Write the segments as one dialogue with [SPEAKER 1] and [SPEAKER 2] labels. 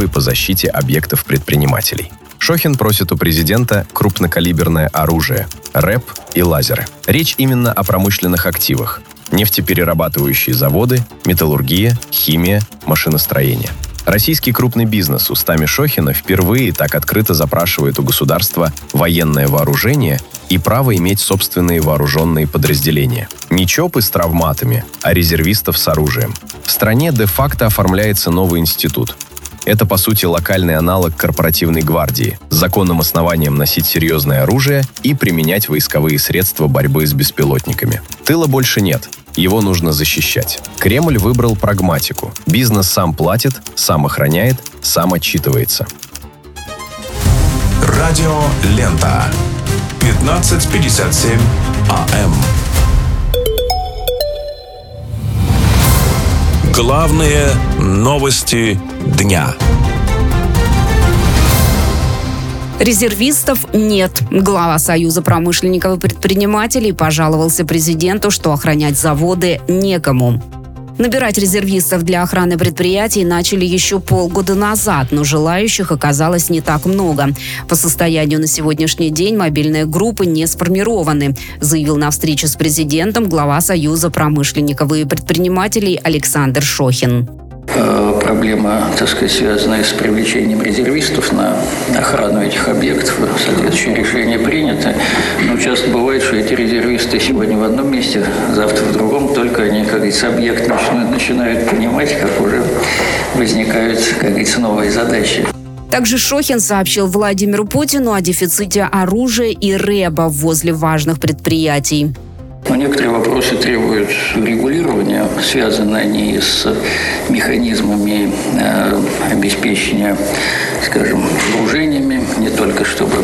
[SPEAKER 1] инициативой по защите объектов предпринимателей. Шохин просит у президента крупнокалиберное оружие, РЭП и лазеры. Речь именно о промышленных активах: нефтеперерабатывающие заводы, металлургия, химия, машиностроение. Российский крупный бизнес устами Шохина впервые так открыто запрашивает у государства военное вооружение и право иметь собственные вооруженные подразделения. Не ЧОПы с травматами, а резервистов с оружием. В стране де-факто оформляется новый институт. Это, по сути, локальный аналог корпоративной гвардии, с законным основанием носить серьезное оружие и применять войсковые средства борьбы с беспилотниками. Тыла больше нет. Его нужно защищать. Кремль выбрал прагматику. Бизнес сам платит, сам охраняет, сам отчитывается.
[SPEAKER 2] Радио Лента. 15:57 АМ. Главные новости дня.
[SPEAKER 3] Резервистов нет. Глава Союза промышленников и предпринимателей пожаловался президенту, что охранять заводы некому. Набирать резервистов для охраны предприятий начали еще полгода назад, но желающих оказалось не так много. По состоянию на сегодняшний день мобильные группы не сформированы, заявил на встрече с президентом глава Союза промышленников и предпринимателей Александр Шохин.
[SPEAKER 4] Проблема, связанная с привлечением резервистов на охрану этих объектов. Соответствующее решение принято. Но часто бывает, что эти резервисты сегодня в одном месте, завтра в другом, только они, как говорится, объект начинают понимать, как уже возникают, как говорится, новые задачи.
[SPEAKER 3] Также Шохин сообщил Владимиру Путину о дефиците оружия и РЭБа возле важных предприятий.
[SPEAKER 4] Но некоторые вопросы требуют регулирования, связаны они с механизмами обеспечения, вооружениями, не только чтобы,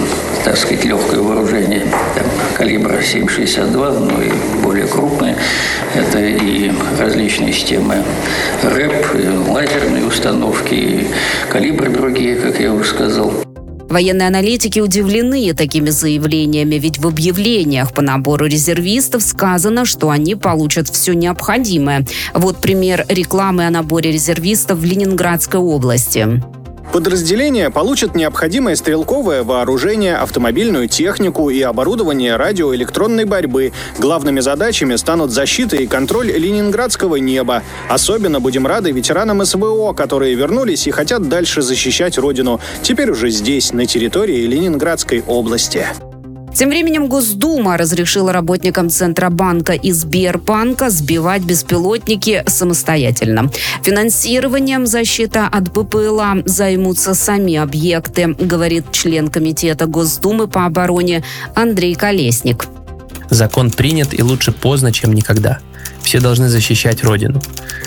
[SPEAKER 4] легкое вооружение калибра 7,62, но и более крупные. Это и различные системы РЭП, и лазерные установки, и калибры другие, как я уже сказал.
[SPEAKER 3] Военные аналитики удивлены такими заявлениями, ведь в объявлениях по набору резервистов сказано, что они получат все необходимое. Вот пример рекламы о наборе резервистов в Ленинградской области.
[SPEAKER 5] Подразделения получат необходимое стрелковое вооружение, автомобильную технику и оборудование радиоэлектронной борьбы. Главными задачами станут защита и контроль ленинградского неба. Особенно будем рады ветеранам СВО, которые вернулись и хотят дальше защищать родину. Теперь уже здесь, на территории Ленинградской области.
[SPEAKER 3] Тем временем Госдума разрешила работникам Центробанка и Сбербанка сбивать беспилотники самостоятельно. Финансированием защиты от БПЛА займутся сами объекты, говорит член Комитета Госдумы по обороне Андрей Колесник.
[SPEAKER 6] Закон принят, и лучше поздно, чем никогда. Все должны защищать Родину.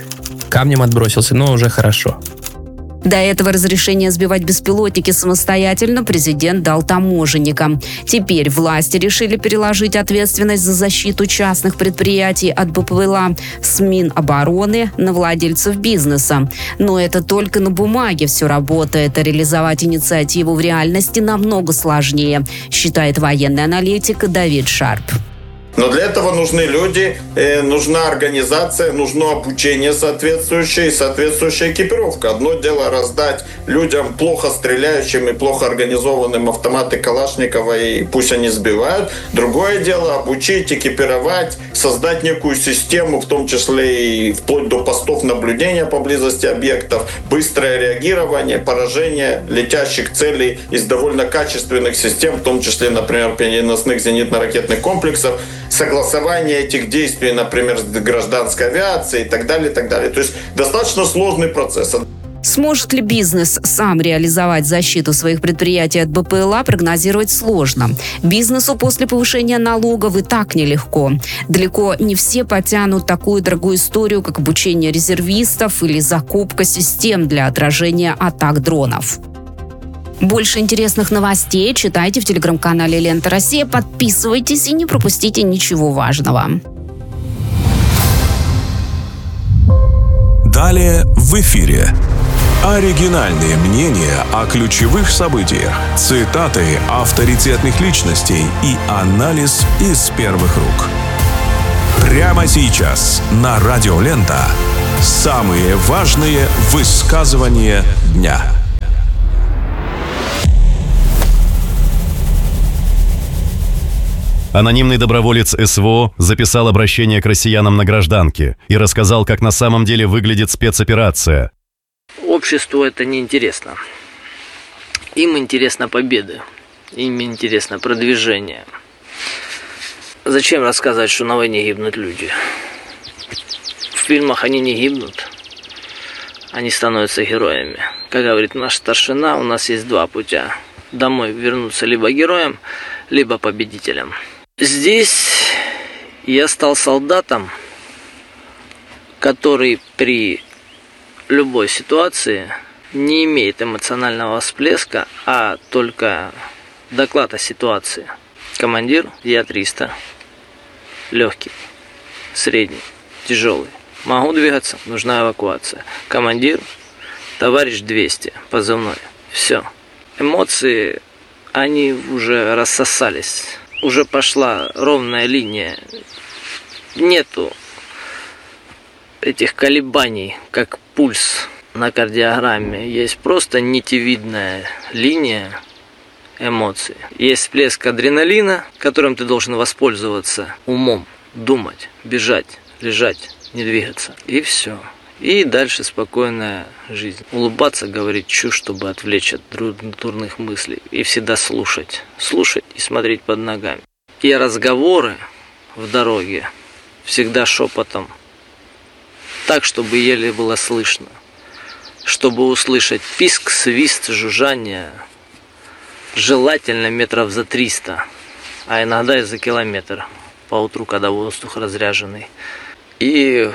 [SPEAKER 6] Камнем отбросился, но уже хорошо.
[SPEAKER 3] До этого разрешение сбивать беспилотники самостоятельно президент дал таможенникам. Теперь власти решили переложить ответственность за защиту частных предприятий от БПЛА с Минобороны на владельцев бизнеса. Но это только на бумаге все работает, а реализовать инициативу в реальности намного сложнее, считает военный аналитик Давид Шарп.
[SPEAKER 7] Но для этого нужны люди, нужна организация, нужно обучение соответствующее и соответствующая экипировка. Одно дело раздать людям плохо стреляющим и плохо организованным автоматы Калашникова, и пусть они сбивают. Другое дело обучить, экипировать, создать некую систему, в том числе и вплоть до постов наблюдения поблизости объектов, быстрое реагирование, поражение летящих целей из довольно качественных систем, в том числе, например, переносных зенитно-ракетных комплексов, согласование этих действий, например, с гражданской авиацией и так далее, и так далее. То есть достаточно сложный процесс.
[SPEAKER 3] Сможет ли бизнес сам реализовать защиту своих предприятий от БПЛА, прогнозировать сложно. Бизнесу после повышения налогов и так нелегко. Далеко не все потянут такую дорогую историю, как обучение резервистов или закупка систем для отражения атак дронов. Больше интересных новостей читайте в телеграм-канале «Лента Россия». Подписывайтесь и не пропустите ничего важного.
[SPEAKER 2] Далее в эфире. Оригинальные мнения о ключевых событиях, цитаты авторитетных личностей и анализ из первых рук. Прямо сейчас на Радио Лента. Самые важные высказывания дня.
[SPEAKER 8] Анонимный доброволец СВО записал обращение к россиянам на гражданке и рассказал, как на самом деле выглядит спецоперация.
[SPEAKER 9] Обществу это не интересно. Им интересна победа, им интересно продвижение. Зачем рассказывать, что на войне гибнут люди? В фильмах они не гибнут, они становятся героями. Как говорит наш старшина, у нас есть два путя. Домой вернуться либо героем, либо победителем. Здесь я стал солдатом, который при любой ситуации не имеет эмоционального всплеска, а только доклад о ситуации. Командир, я 300, легкий, средний, тяжелый. Могу двигаться, нужна эвакуация. Командир, товарищ 200, позывной. Все. Эмоции, они уже рассосались. Уже пошла ровная линия. Нету этих колебаний, как пульс на кардиограмме. Есть просто нитевидная линия эмоций. Есть всплеск адреналина, которым ты должен воспользоваться умом, думать, бежать, лежать, не двигаться. И все. И дальше спокойная жизнь. Улыбаться, говорить чушь, чтобы отвлечь от дурных мыслей. И всегда слушать. Слушать и смотреть под ногами. И разговоры в дороге всегда шепотом. Так, чтобы еле было слышно. Чтобы услышать писк, свист, жужжание. Желательно метров за 300. А иногда и за километр. По утру, когда воздух разряженный. И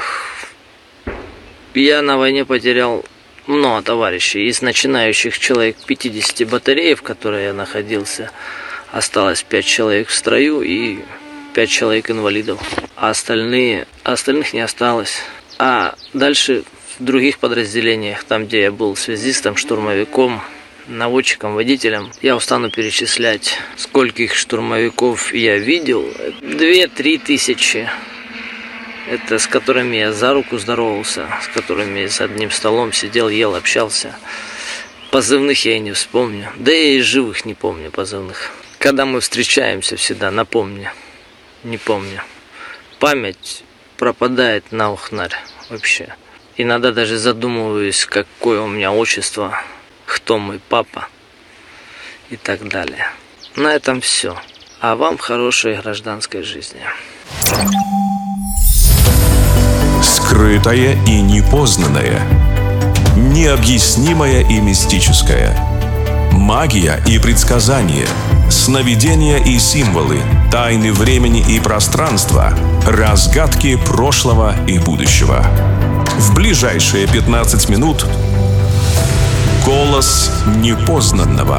[SPEAKER 9] я на войне потерял много товарищей. Из начинающих человек 50 батарей, в которой я находился, осталось 5 человек в строю и 5 человек инвалидов. А остальных не осталось. А дальше в других подразделениях, там, где я был связистом, штурмовиком, наводчиком, водителем, я устану перечислять, скольких штурмовиков я видел. 2-3 тысячи. Это с которыми я за руку здоровался, с которыми за одним столом сидел, ел, общался. Позывных я и не вспомню. Да я и живых не помню позывных. Когда мы встречаемся всегда, напомни. Не помню. Память пропадает на ухнарь вообще. Иногда даже задумываюсь, какое у меня отчество, кто мой папа и так далее. На этом все. А вам хорошей гражданской жизни.
[SPEAKER 2] Скрытое и непознанное, необъяснимое и мистическое, магия и предсказания, сновидения и символы, тайны времени и пространства, разгадки прошлого и будущего. В ближайшие 15 минут голос непознанного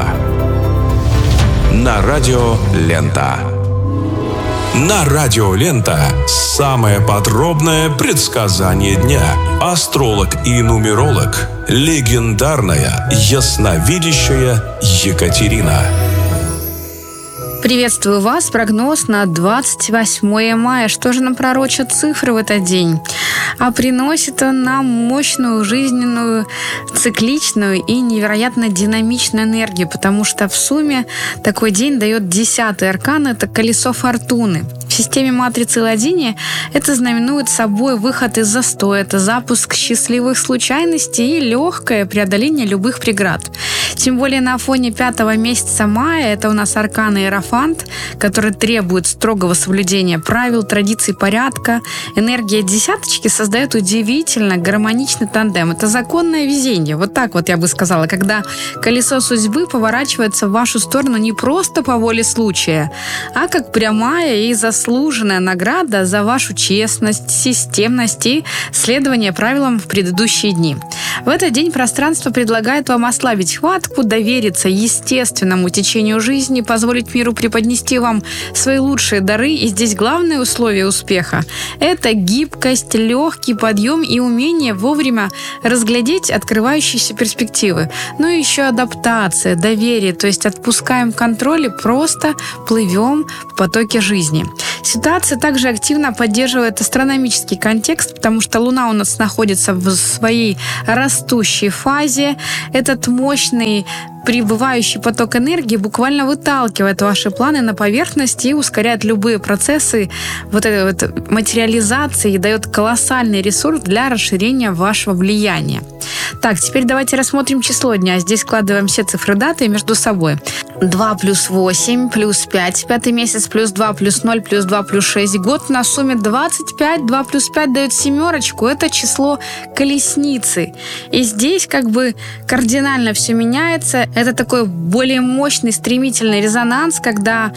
[SPEAKER 2] на радио Лента. На радио Лента самое подробное предсказание дня. Астролог и нумеролог, легендарная ясновидящая Екатерина.
[SPEAKER 10] Приветствую вас. Прогноз на 28 мая. Что же нам пророчат цифры в этот день? А приносит он нам мощную, жизненную, цикличную и невероятно динамичную энергию, потому что в сумме такой день дает 10-й аркан, это колесо фортуны. В системе матрицы Ладини это знаменует собой выход из застоя, это запуск счастливых случайностей и легкое преодоление любых преград. Тем более на фоне 5-го месяца мая это у нас аркан Иерофант, который требует строгого соблюдения правил, традиций, порядка. Энергия десяточки создает удивительно гармоничный тандем. Это законное везение. Вот так вот я бы сказала, когда колесо судьбы поворачивается в вашу сторону не просто по воле случая, а как прямая и заслуженная награда за вашу честность, системность и следование правилам в предыдущие дни. В этот день пространство предлагает вам ослабить хватку, довериться естественному течению жизни, позволить миру преподнести вам свои лучшие дары. И здесь главное условие успеха – это гибкость, легкий подъем и умение вовремя разглядеть открывающиеся перспективы. Ну и еще адаптация, доверие, то есть отпускаем контроль и просто плывем в потоке жизни. Ситуация также активно поддерживает астрономический контекст, потому что Луна у нас находится в своей растущей фазе. Этот мощный прибывающий поток энергии буквально выталкивает ваши планы на поверхность и ускоряет любые процессы вот этой вот материализации и дает колоссальный ресурс для расширения вашего влияния. Так, теперь давайте рассмотрим число дня. Здесь складываем все цифры даты между собой. 2 плюс 8 плюс 5, пятый месяц, плюс 2 плюс 0 плюс 2 плюс 6. Год на сумме 25, 2 плюс 5 дает семерочку. Это число колесницы. И здесь как бы кардинально все меняется. Это такой более мощный, стремительный резонанс, когда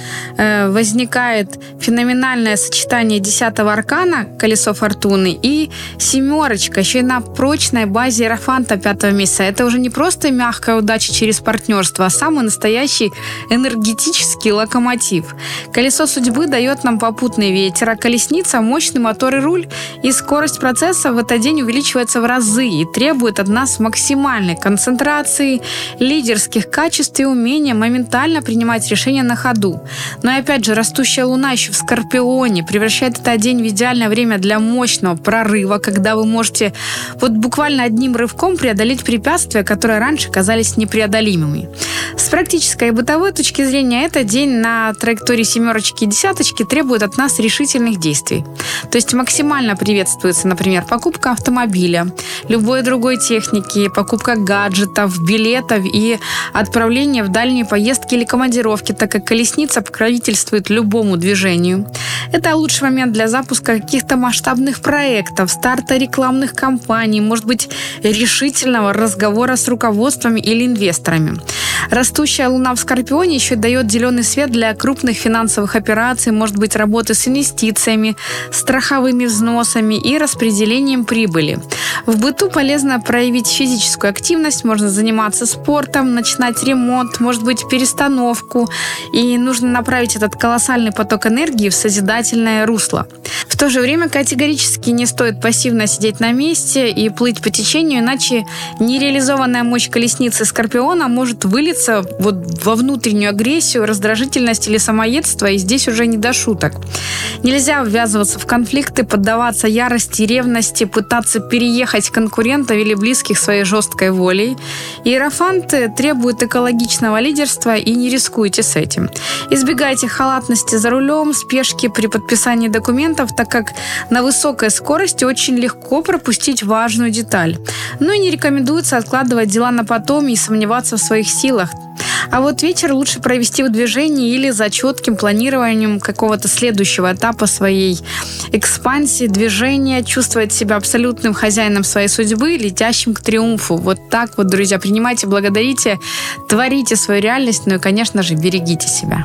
[SPEAKER 10] возникает феноменальное сочетание 10-го аркана, колесо фортуны, и семерочка, еще и на прочной базе иерофанта 5-го месяца. Это уже не просто мягкая удача через партнерство, а самый настоящий энергетический локомотив. Колесо судьбы дает нам попутный ветер, а колесница – мощный мотор и руль, и скорость процесса в этот день увеличивается в разы и требует от нас максимальной концентрации, лидерских качеств и умения моментально принимать решения на ходу. Но и опять же, растущая Луна еще в Скорпионе превращает этот день в идеальное время для мощного прорыва, когда вы можете вот буквально одним рывком преодолеть препятствия, которые раньше казались непреодолимыми. С практической и бытовой точки зрения, этот день на траектории семерочки и десяточки требует от нас решительных действий. То есть максимально приветствуется, например, покупка автомобиля, любой другой техники, покупка гаджетов, билетов и отправление в дальние поездки или командировки, так как колесница покровительствует любому движению. Это лучший момент для запуска каких-то масштабных проектов, старта рекламных кампаний, может быть, решительного разговора с руководством или инвесторами. Растущая Луна в Скорпионе еще дает зеленый свет для крупных финансовых операций, может быть, работы с инвестициями, страховыми взносами и распределением прибыли. В быту полезно проявить физическую активность, можно заниматься спортом, начинать ремонт, может быть, перестановку, и нужно направить этот колоссальный поток энергии в созидательное русло. В то же время категорически не стоит пассивно сидеть на месте и плыть по течению, иначе нереализованная мощь колесницы Скорпиона может вылиться вот во внутреннюю агрессию, раздражительность или самоедство, и здесь уже не до шуток. Нельзя ввязываться в конфликты, поддаваться ярости, ревности, пытаться переехать конкурентов или близких своей жесткой волей. Иерофант требует экологичного лидерства, и не рискуйте с этим. Избегайте халатности за рулем, спешки при подписании документов, так как на высокой скорости очень легко пропустить важную деталь. Но и не рекомендуется откладывать дела на потом и сомневаться в своих силах. А вот вечер лучше провести в движении или за четким планированием какого-то следующего этапа своей экспансии, движения, чувствовать себя абсолютным хозяином своей судьбы, летящим к триумфу. Вот так вот, друзья, принимайте, благодарите, творите свою реальность, ну и, конечно же, берегите себя.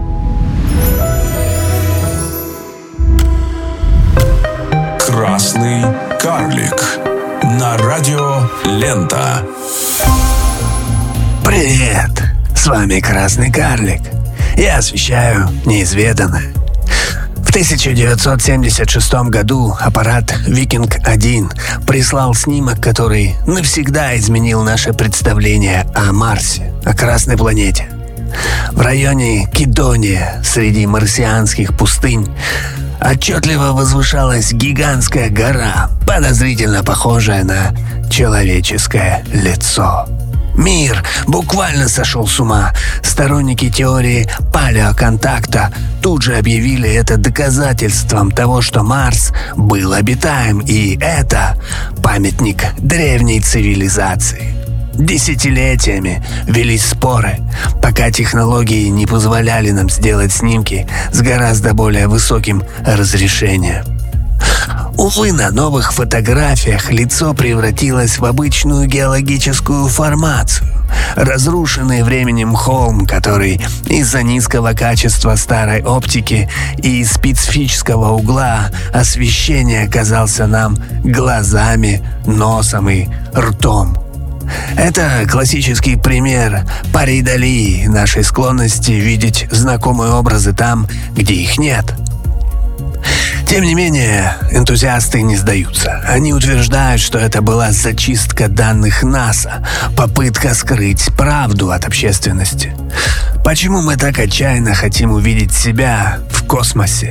[SPEAKER 2] Красный карлик на радио Лента.
[SPEAKER 11] Привет! С вами Красный карлик. Я освещаю неизведанное. В 1976 году аппарат «Викинг-1» прислал снимок, который навсегда изменил наше представление о Марсе, о Красной планете. В районе Кидония, среди марсианских пустынь, отчетливо возвышалась гигантская гора, подозрительно похожая на человеческое лицо. Мир буквально сошел с ума. Сторонники теории палеоконтакта тут же объявили это доказательством того, что Марс был обитаем, и это памятник древней цивилизации. Десятилетиями велись споры, пока технологии не позволяли нам сделать снимки с гораздо более высоким разрешением. Увы, на новых фотографиях лицо превратилось в обычную геологическую формацию. Разрушенный временем холм, который из-за низкого качества старой оптики и специфического угла освещения казался нам глазами, носом и ртом. Это классический пример парейдолии, нашей склонности видеть знакомые образы там, где их нет. Тем не менее, энтузиасты не сдаются. Они утверждают, что это была зачистка данных НАСА, попытка скрыть правду от общественности. Почему мы так отчаянно хотим увидеть себя в космосе?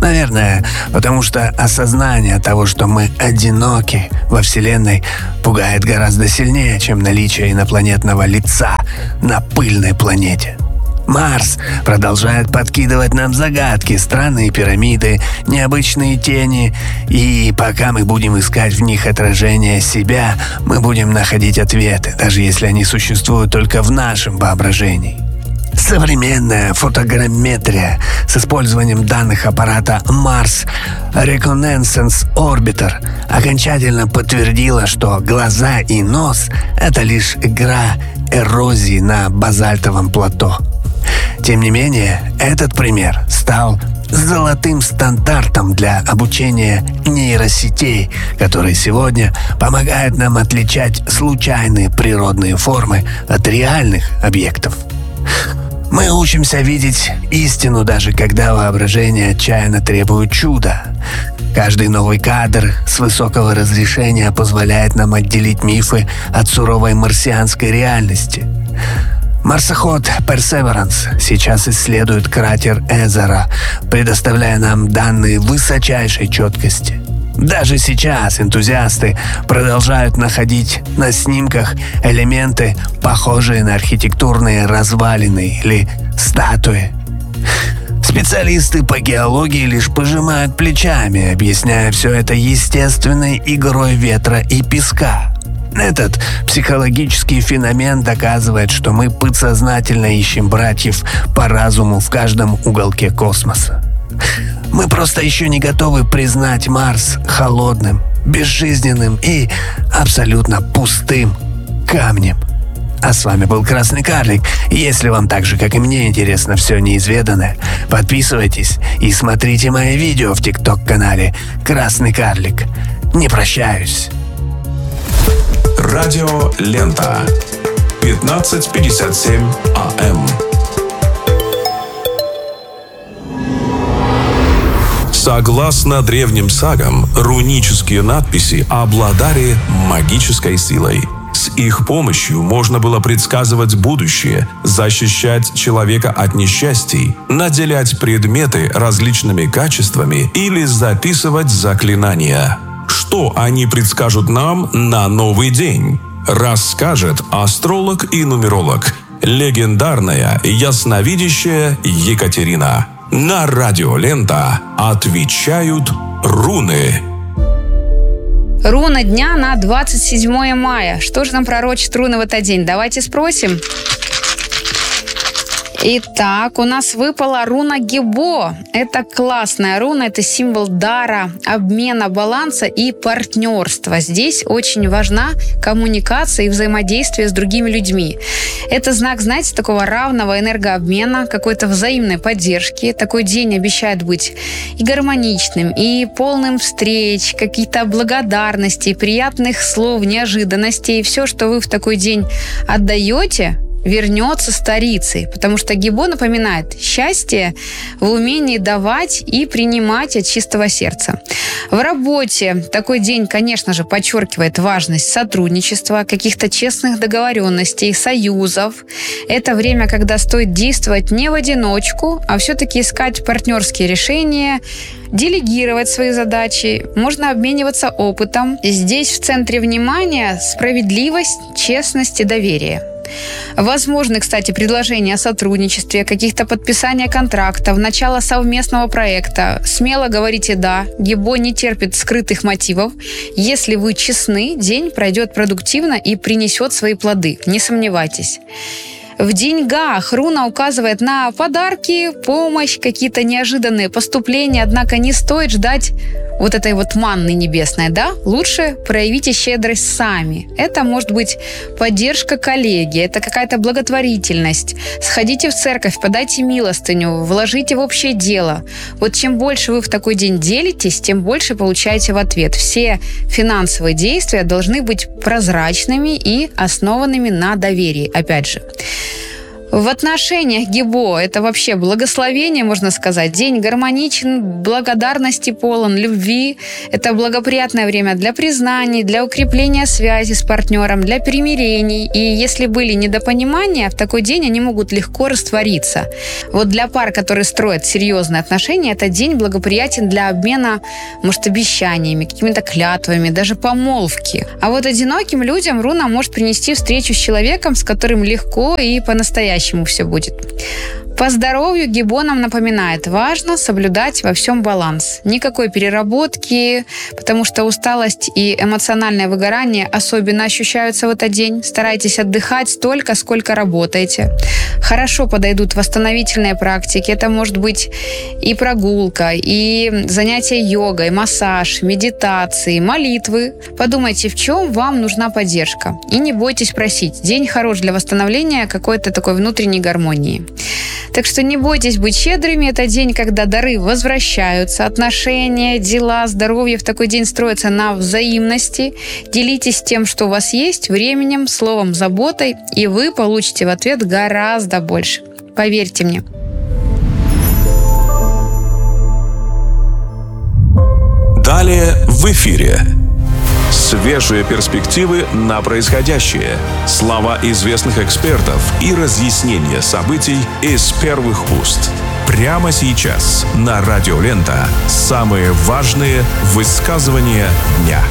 [SPEAKER 11] Наверное, потому что осознание того, что мы одиноки во Вселенной, пугает гораздо сильнее, чем наличие инопланетного лица на пыльной планете. Марс продолжает подкидывать нам загадки, странные пирамиды, необычные тени, и пока мы будем искать в них отражение себя, мы будем находить ответы, даже если они существуют только в нашем воображении. Современная фотограмметрия с использованием данных аппарата Mars Reconnaissance Orbiter окончательно подтвердила, что глаза и нос — это лишь игра эрозии на базальтовом плато. Тем не менее, этот пример стал золотым стандартом для обучения нейросетей, которые сегодня помогают нам отличать случайные природные формы от реальных объектов. Мы учимся видеть истину, даже когда воображение отчаянно требует чуда. Каждый новый кадр с высокого разрешения позволяет нам отделить мифы от суровой марсианской реальности. Марсоход Perseverance сейчас исследует кратер Эзера, предоставляя нам данные высочайшей четкости. Даже сейчас энтузиасты продолжают находить на снимках элементы, похожие на архитектурные развалины или статуи. Специалисты по геологии лишь пожимают плечами, объясняя все это естественной игрой ветра и песка. Этот психологический феномен доказывает, что мы подсознательно ищем братьев по разуму в каждом уголке космоса. Мы просто еще не готовы признать Марс холодным, безжизненным и абсолютно пустым камнем. А с вами был Красный Карлик. Если вам так же, как и мне, интересно все неизведанное, подписывайтесь и смотрите мои видео в ТикТок-канале Красный Карлик. Не прощаюсь.
[SPEAKER 2] Радио Лента. 15:57 АМ. Согласно древним сагам, рунические надписи обладали магической силой. С их помощью можно было предсказывать будущее, защищать человека от несчастий, наделять предметы различными качествами или записывать заклинания. Что они предскажут нам на новый день? Расскажет астролог и нумеролог, легендарная ясновидящая Екатерина. На Радио Лента отвечают руны.
[SPEAKER 10] Руна дня на 27 мая. Что же нам пророчит руна в этот день? Давайте спросим. Итак, у нас выпала руна Гебо. Это классная руна, это символ дара, обмена, баланса и партнерства. Здесь очень важна коммуникация и взаимодействие с другими людьми. Это знак, знаете, такого равного энергообмена, какой-то взаимной поддержки. Такой день обещает быть и гармоничным, и полным встреч, каких-то благодарностей, приятных слов, неожиданностей. И все, что вы в такой день отдаете, вернется старицей, потому что Гебо напоминает счастье в умении давать и принимать от чистого сердца. В работе такой день, конечно же, подчеркивает важность сотрудничества, каких-то честных договоренностей, союзов. Это время, когда стоит действовать не в одиночку, а все-таки искать партнерские решения, делегировать свои задачи, можно обмениваться опытом. Здесь в центре внимания справедливость, честность и доверие. Возможны, кстати, предложения о сотрудничестве, каких-то подписания контрактов, начало совместного проекта. Смело говорите «да». Гебо не терпит скрытых мотивов. Если вы честны, день пройдет продуктивно и принесет свои плоды. Не сомневайтесь. В деньгах руна указывает на подарки, помощь, какие-то неожиданные поступления, однако не стоит ждать вот этой вот манны небесной, да? Лучше проявите щедрость сами. Это может быть поддержка коллеги, это какая-то благотворительность. Сходите в церковь, подайте милостыню, вложите в общее дело. Вот чем больше вы в такой день делитесь, тем больше получаете в ответ. Все финансовые действия должны быть прозрачными и основанными на доверии, опять же. В отношениях ГИБО это вообще благословение, можно сказать. День гармоничен, благодарности полон, любви. Это благоприятное время для признаний, для укрепления связи с партнером, для примирений. И если были недопонимания, в такой день они могут легко раствориться. Вот для пар, которые строят серьезные отношения, этот день благоприятен для обмена, может, обещаниями, какими-то клятвами, даже помолвки. А вот одиноким людям руна может принести встречу с человеком, с которым легко и по-настоящему все будет. По здоровью ГИБО нам напоминает, важно соблюдать во всем баланс. Никакой переработки, потому что усталость и эмоциональное выгорание особенно ощущаются в этот день. Старайтесь отдыхать столько, сколько работаете. Хорошо подойдут восстановительные практики. Это может быть и прогулка, и занятия йогой, массаж, медитации, молитвы. Подумайте, в чем вам нужна поддержка. И не бойтесь просить. День хорош для восстановления какой-то такой внутренней гармонии. Так что не бойтесь быть щедрыми. Это день, когда дары возвращаются. Отношения, дела, здоровье в такой день строятся на взаимности. Делитесь тем, что у вас есть, временем, словом, заботой, и вы получите в ответ гораздо больше. Поверьте мне.
[SPEAKER 2] Далее в эфире. Свежие перспективы на происходящее, слова известных экспертов и разъяснения событий из первых уст. Прямо сейчас на Радио Лента самые важные высказывания дня.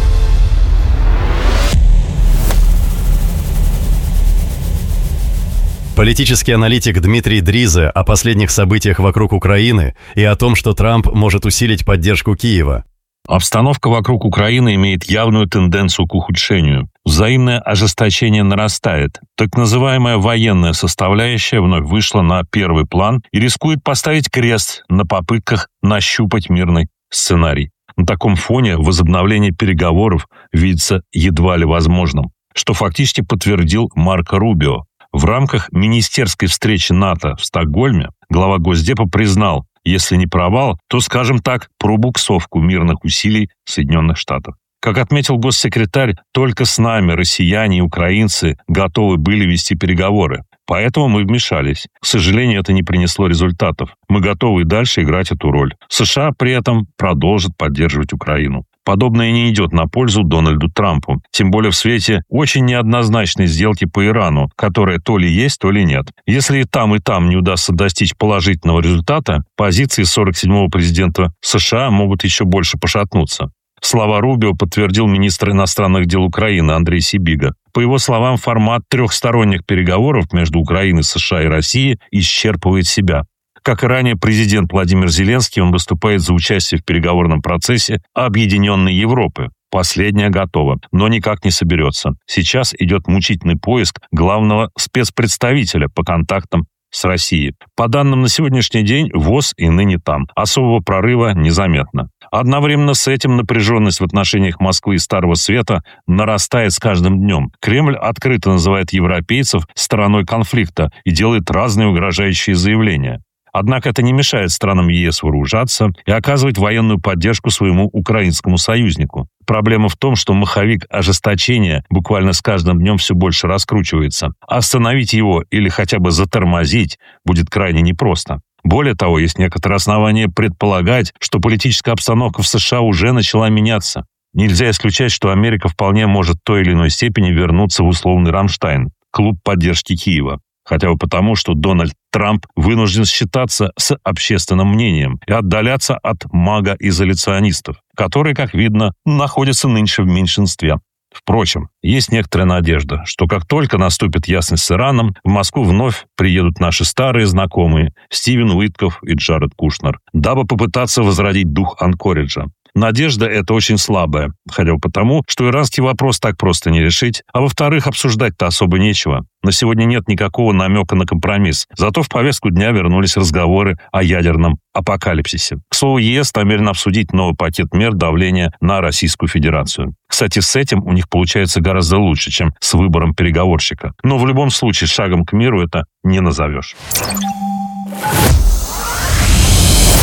[SPEAKER 8] Политический аналитик Дмитрий Дризе о последних событиях вокруг Украины и о том, что Трамп может усилить поддержку Киева.
[SPEAKER 12] Обстановка вокруг Украины имеет явную тенденцию к ухудшению. Взаимное ожесточение нарастает. Так называемая военная составляющая вновь вышла на первый план и рискует поставить крест на попытках нащупать мирный сценарий. На таком фоне возобновление переговоров видится едва ли возможным, что фактически подтвердил Марко Рубио. В рамках министерской встречи НАТО в Стокгольме глава Госдепа признал, если не провал, то, скажем так, пробуксовку мирных усилий Соединенных Штатов. Как отметил госсекретарь, только с нами россияне и украинцы готовы были вести переговоры. Поэтому мы вмешались. К сожалению, это не принесло результатов. Мы готовы и дальше играть эту роль. США при этом продолжат поддерживать Украину. Подобное не идет на пользу Дональду Трампу. Тем более в свете очень неоднозначной сделки по Ирану, которая то ли есть, то ли нет. Если и там не удастся достичь положительного результата, позиции 47-го президента США могут еще больше пошатнуться. Слова Рубио подтвердил министр иностранных дел Украины Андрей Сибига. По его словам, формат трехсторонних переговоров между Украиной, США и Россией исчерпывает себя. Как и ранее президент Владимир Зеленский, он выступает за участие в переговорном процессе Объединенной Европы. Последняя готова, но никак не соберется. Сейчас идет мучительный поиск главного спецпредставителя по контактам с Россией. По данным на сегодняшний день, ВОЗ и ныне там. Особого прорыва незаметно. Одновременно с этим напряженность в отношениях Москвы и Старого Света нарастает с каждым днем. Кремль открыто называет европейцев стороной конфликта и делает разные угрожающие заявления. Однако это не мешает странам ЕС вооружаться и оказывать военную поддержку своему украинскому союзнику. Проблема в том, что маховик ожесточения буквально с каждым днем все больше раскручивается. Остановить его или хотя бы затормозить будет крайне непросто. Более того, есть некоторые основания предполагать, что политическая обстановка в США уже начала меняться. Нельзя исключать, что Америка вполне может в той или иной степени вернуться в условный Рамштайн, клуб поддержки Киева. Хотя бы потому, что Дональд Трамп вынужден считаться с общественным мнением и отдаляться от мага-изоляционистов, которые, как видно, находятся нынче в меньшинстве. Впрочем, есть некоторая надежда, что как только наступит ясность с Ираном, в Москву вновь приедут наши старые знакомые Стивен Уитков и Джаред Кушнер, дабы попытаться возродить дух Анкориджа. Надежда эта очень слабая, хотя бы потому, что иранский вопрос так просто не решить, а во-вторых, обсуждать-то особо нечего. На сегодня нет никакого намека на компромисс, зато в повестку дня вернулись разговоры о ядерном апокалипсисе. К слову, ЕС намерен обсудить новый пакет мер давления на Российскую Федерацию. Кстати, с этим у них получается гораздо лучше, чем с выбором переговорщика. Но в любом случае шагом к миру это не назовешь.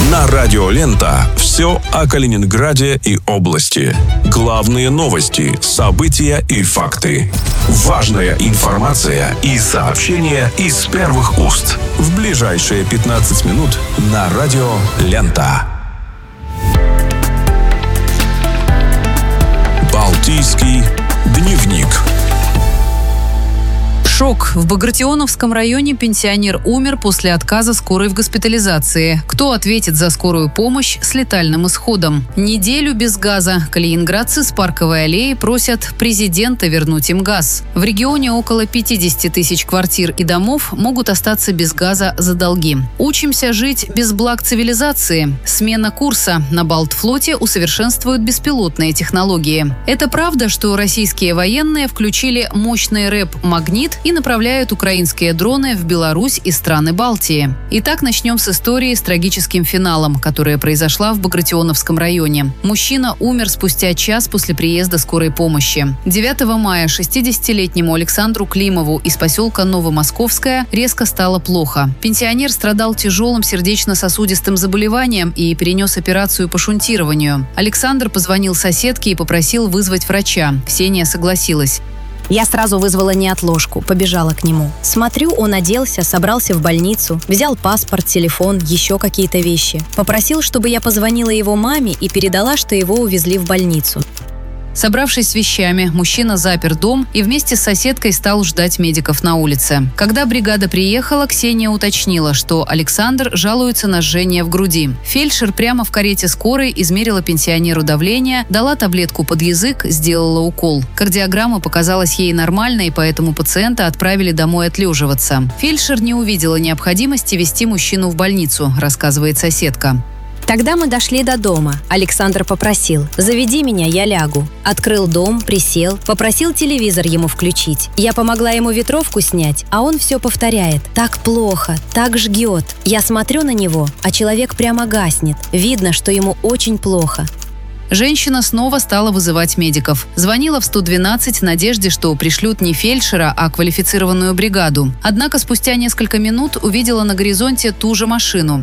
[SPEAKER 2] На радио «Лента» все о Калининграде и области. Главные новости, события и факты. Важная информация и сообщения из первых уст. В ближайшие 15 минут на радио «Лента». Балтийский дневник.
[SPEAKER 13] Шок. В Багратионовском районе пенсионер умер после отказа скорой в госпитализации. Кто ответит за скорую помощь с летальным исходом? Неделю без газа. Калининградцы с Парковой аллеи просят президента вернуть им газ. В регионе около 50 тысяч квартир и домов могут остаться без газа за долги. Учимся жить без благ цивилизации. Смена курса. На Балтфлоте усовершенствуют беспилотные технологии. Это правда, что российские военные включили мощный рэп «Магнит» и направляют украинские дроны в Беларусь и страны Балтии. Итак, начнем с истории с трагическим финалом, которая произошла в Багратионовском районе. Мужчина умер спустя час после приезда скорой помощи. 9 мая 60-летнему Александру Климову из поселка Новомосковская резко стало плохо. Пенсионер страдал тяжелым сердечно-сосудистым заболеванием и перенес операцию по шунтированию. Александр позвонил соседке и попросил вызвать врача. Ксения согласилась.
[SPEAKER 14] Я сразу вызвала неотложку, побежала к нему. Смотрю, он оделся, собрался в больницу, взял паспорт, телефон, еще какие-то вещи. Попросил, чтобы я позвонила его маме и передала, что его увезли в больницу.
[SPEAKER 13] Собравшись с вещами, мужчина запер дом и вместе с соседкой стал ждать медиков на улице. Когда бригада приехала, Ксения уточнила, что Александр жалуется на жжение в груди. Фельдшер прямо в карете скорой измерила пенсионеру давление, дала таблетку под язык, сделала укол. Кардиограмма показалась ей нормальной, поэтому пациента отправили домой отлеживаться. Фельдшер не увидела необходимости везти мужчину в больницу, рассказывает соседка.
[SPEAKER 14] Тогда мы дошли до дома. Александр попросил: «Заведи меня, я лягу». Открыл дом, присел, попросил телевизор ему включить. Я помогла ему ветровку снять, а он все повторяет: «Так плохо, так жгет». Я смотрю на него, а человек прямо гаснет. Видно, что ему очень плохо.
[SPEAKER 13] Женщина снова стала вызывать медиков. Звонила в 112 в надежде, что пришлют не фельдшера, а квалифицированную бригаду. Однако спустя несколько минут увидела на горизонте ту же машину.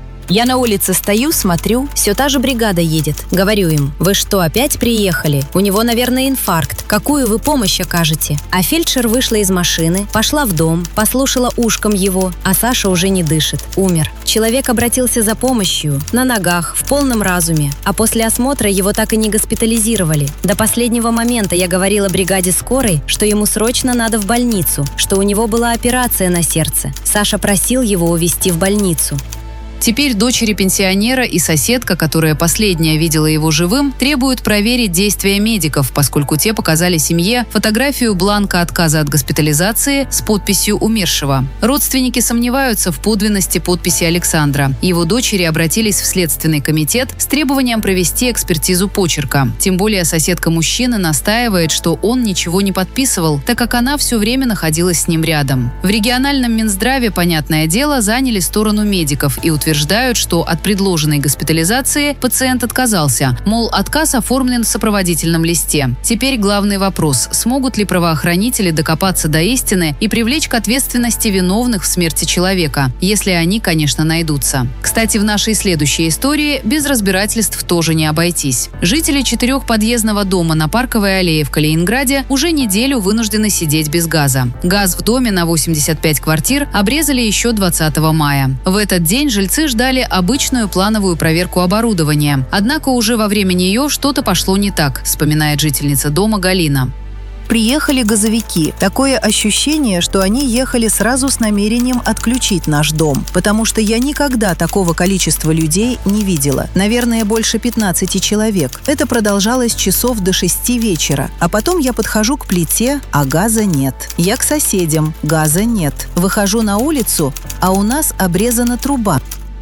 [SPEAKER 14] Я на улице стою, смотрю, все та же бригада едет. Говорю им: «Вы что, опять приехали? У него, наверное, инфаркт. Какую вы помощь окажете?» А фельдшер вышла из машины, пошла в дом, послушала ушком его, а Саша уже не дышит. Умер. Человек обратился за помощью, на ногах, в полном разуме. А после осмотра его так и не госпитализировали. До последнего момента я говорила бригаде скорой, что ему срочно надо в больницу, что у него была операция на сердце. Саша просил его увезти в больницу.
[SPEAKER 13] Теперь дочери пенсионера и соседка, которая последняя видела его живым, требуют проверить действия медиков, поскольку те показали семье фотографию бланка отказа от госпитализации с подписью умершего. Родственники сомневаются в подлинности подписи Александра. Его дочери обратились в Следственный комитет с требованием провести экспертизу почерка. Тем более соседка мужчины настаивает, что он ничего не подписывал, так как она все время находилась с ним рядом. В региональном Минздраве, понятное дело, заняли сторону медиков и утверждают, что от предложенной госпитализации пациент отказался, мол, отказ оформлен в сопроводительном листе. Теперь главный вопрос: смогут ли правоохранители докопаться до истины и привлечь к ответственности виновных в смерти человека, если они, конечно, найдутся. Кстати, в нашей следующей истории без разбирательств тоже не обойтись. Жители 4-подъездного дома на Парковой аллее в Калининграде уже неделю вынуждены сидеть без газа. Газ в доме на 85 квартир обрезали еще 20 мая. В этот день жильцы ждали обычную плановую проверку оборудования. Однако уже во время нее что-то пошло не так, вспоминает жительница дома Галина.
[SPEAKER 15] Приехали газовики. Такое ощущение, что они ехали сразу с намерением отключить наш дом, потому что я никогда такого количества людей не видела. Наверное, больше 15 человек. Это продолжалось часов до 6 вечера. А потом я подхожу к плите, а газа нет. Я к соседям, газа нет. Выхожу на улицу, а у нас обрезана труба.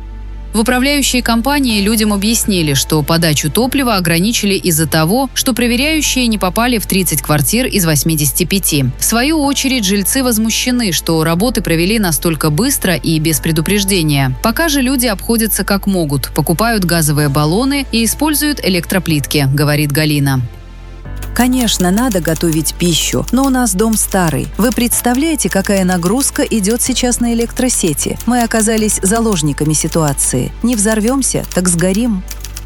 [SPEAKER 13] В управляющей компании людям объяснили, что подачу топлива ограничили из-за того, что проверяющие не попали в 30 квартир из 85. В свою очередь, жильцы возмущены, что работы провели настолько быстро и без предупреждения. Пока же люди обходятся как могут, покупают газовые баллоны и используют электроплитки, говорит Галина.
[SPEAKER 15] Конечно, надо готовить пищу, но у нас дом старый. Вы представляете, какая нагрузка идет сейчас на электросети? Мы оказались заложниками ситуации. Не взорвемся, так сгорим.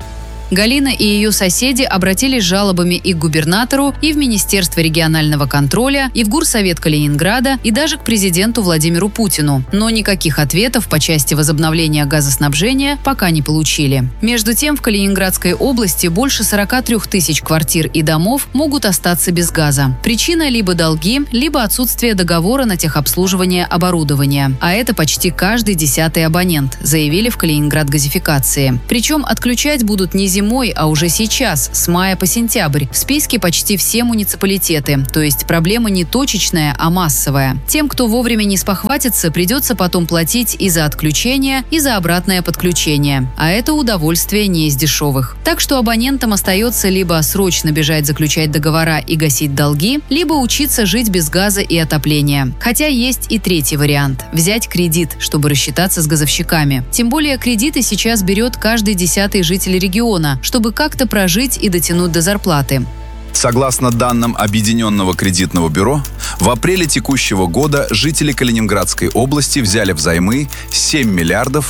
[SPEAKER 13] Галина и ее соседи обратились с жалобами и к губернатору, и в Министерство регионального контроля, и в Горсовет Калининграда, и даже к президенту Владимиру Путину. Но никаких ответов по части возобновления газоснабжения пока не получили. Между тем, в Калининградской области больше 43 тысяч квартир и домов могут остаться без газа. Причина либо долги, либо отсутствие договора на техобслуживание оборудования. А это почти каждый 10-й абонент, заявили в Калининград-газификации. Причем отключать будут не зимой, а уже сейчас, с мая по сентябрь. В списке почти все муниципалитеты. То есть проблема не точечная, а массовая. Тем, кто вовремя не спохватится, придется потом платить и за отключение, и за обратное подключение. А это удовольствие не из дешевых. Так что абонентам остается либо срочно бежать заключать договора и гасить долги, либо учиться жить без газа и отопления. Хотя есть и третий вариант – взять кредит, чтобы рассчитаться с газовщиками. Тем более кредиты сейчас берет каждый 10-й житель региона, чтобы как-то прожить и дотянуть до зарплаты.
[SPEAKER 16] Согласно данным Объединенного кредитного бюро, в апреле текущего года жители Калининградской области взяли взаймы 7 миллиардов